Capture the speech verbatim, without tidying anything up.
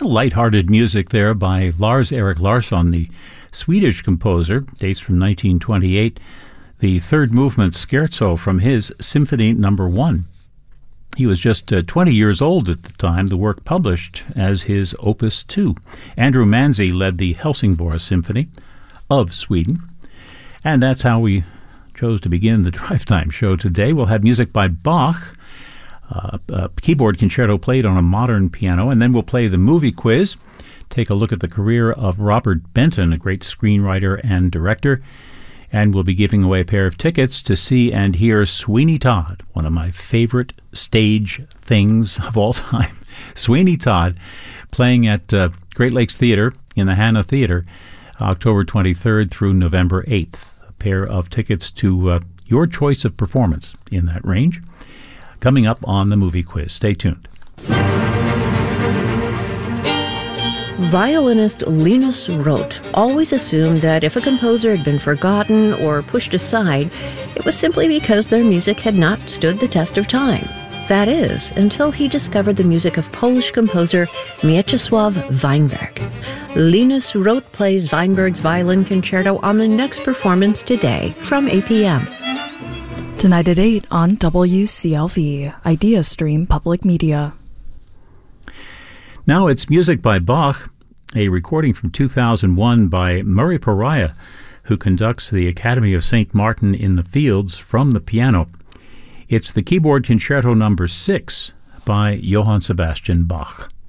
Light-hearted music there by Lars-Erik Larsson, the Swedish composer, dates from nineteen twenty-eight, the third movement scherzo from his Symphony Number One. He was just uh, twenty years old at the time the work published as his Opus two. Andrew Manzi led the Helsingborg Symphony of Sweden. And that's how we chose to begin the Drive Time show today. We'll have music by Bach, uh, a keyboard concerto played on a modern piano, and then we'll play the movie quiz, take a look at the career of Robert Benton, a great screenwriter and director, and we'll be giving away a pair of tickets to see and hear Sweeney Todd, one of my favorite stage things of all time. Sweeney Todd playing at uh, Great Lakes Theater in the Hanna Theater, October twenty-third through November eighth. A pair of tickets to uh, your choice of performance in that range. Coming up on the movie quiz. Stay tuned. Violinist Linus Roth always assumed that if a composer had been forgotten or pushed aside, it was simply because their music had not stood the test of time. That is, until he discovered the music of Polish composer Mieczysław Weinberg. Linus Roth plays Weinberg's violin concerto on the next performance today from eight p.m. Tonight at eight on W C L V, Idea Stream Public Media. Now it's music by Bach, a recording from two thousand one by Murray Pariah, who conducts the Academy of Saint Martin in the Fields from the piano. It's the Keyboard Concerto Number six by Johann Sebastian Bach.